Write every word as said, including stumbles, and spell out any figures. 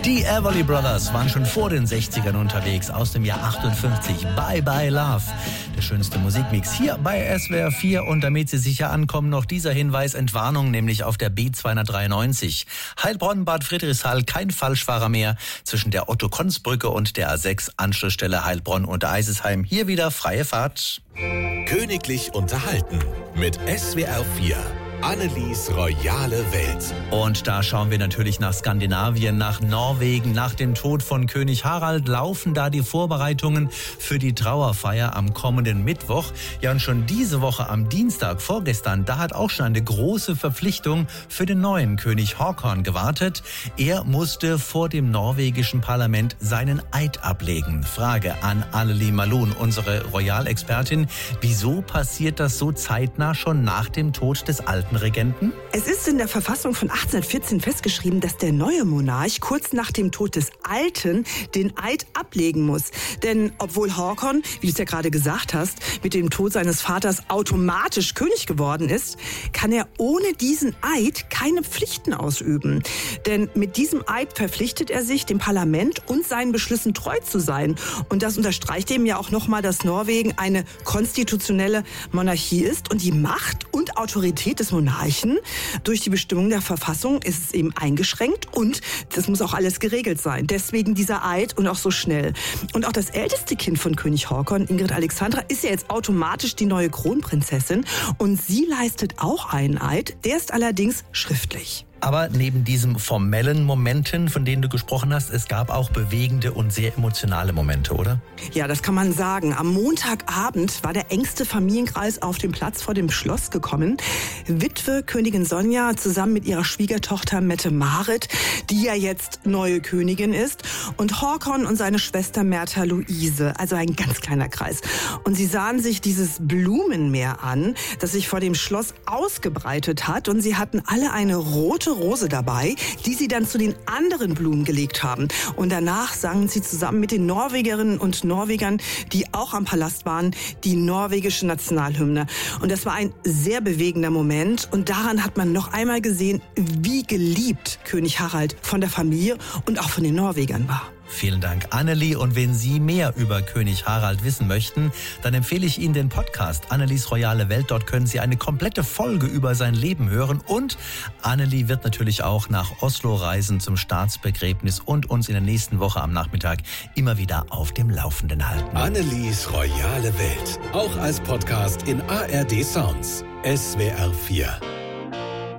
Die Everly Brothers waren schon vor den sechzigern unterwegs, aus dem Jahr achtundfünfzig. Bye Bye Love, der schönste Musikmix hier bei S W R vier. Und damit Sie sicher ankommen, noch dieser Hinweis, Entwarnung, nämlich auf der B zweihundertdreiundneunzig. Heilbronn, Bad Friedrichshall, kein Falschfahrer mehr zwischen der Otto-Konz-Brücke und der A sechs, Anschlussstelle Heilbronn und Eisesheim. Hier wieder freie Fahrt. Königlich unterhalten mit S W R vier. Annelies royale Welt. Und da schauen wir natürlich nach Skandinavien, nach Norwegen. Nach dem Tod von König Harald laufen da die Vorbereitungen für die Trauerfeier am kommenden Mittwoch. Ja, und schon diese Woche am Dienstag, vorgestern, da hat auch schon eine große Verpflichtung für den neuen König Håkon gewartet. Er musste vor dem norwegischen Parlament seinen Eid ablegen. Frage an Anneli Malun, unsere Royalexpertin. Wieso passiert das so zeitnah schon nach dem Tod des alten Regenten? Es ist in der Verfassung von achtzehnhundertvierzehn festgeschrieben, dass der neue Monarch kurz nach dem Tod des Alten den Eid ablegen muss. Denn obwohl Håkon, wie du es ja gerade gesagt hast, mit dem Tod seines Vaters automatisch König geworden ist, kann er ohne diesen Eid keine Pflichten ausüben. Denn mit diesem Eid verpflichtet er sich, dem Parlament und seinen Beschlüssen treu zu sein. Und das unterstreicht eben ja auch nochmal, dass Norwegen eine konstitutionelle Monarchie ist und die Macht und Autorität des Monarchen durch die Bestimmung der Verfassung ist es eben eingeschränkt und das muss auch alles geregelt sein. Deswegen dieser Eid und auch so schnell. Und auch das älteste Kind von König Håkon, Ingrid Alexandra, ist ja jetzt automatisch die neue Kronprinzessin und sie leistet auch einen Eid, der ist allerdings schriftlich. Aber neben diesen formellen Momenten, von denen du gesprochen hast, es gab auch bewegende und sehr emotionale Momente, oder? Ja, das kann man sagen. Am Montagabend war der engste Familienkreis auf den Platz vor dem Schloss gekommen. Witwe Königin Sonja zusammen mit ihrer Schwiegertochter Mette-Marit, die ja jetzt neue Königin ist, und Håkon und seine Schwester Märtha Luise, also ein ganz kleiner Kreis. Und sie sahen sich dieses Blumenmeer an, das sich vor dem Schloss ausgebreitet hat, und sie hatten alle eine rote Rose dabei, die sie dann zu den anderen Blumen gelegt haben. Und danach sangen sie zusammen mit den Norwegerinnen und Norwegern, die auch am Palast waren, die norwegische Nationalhymne. Und das war ein sehr bewegender Moment. Und daran hat man noch einmal gesehen, wie geliebt König Harald von der Familie und auch von den Norwegern war. Vielen Dank, Anneli. Und wenn Sie mehr über König Harald wissen möchten, dann empfehle ich Ihnen den Podcast Annelies royale Welt. Dort können Sie eine komplette Folge über sein Leben hören. Und Anneli wird natürlich auch nach Oslo reisen zum Staatsbegräbnis und uns in der nächsten Woche am Nachmittag immer wieder auf dem Laufenden halten. Annelies royale Welt. Auch als Podcast in A R D Sounds. S W R vier.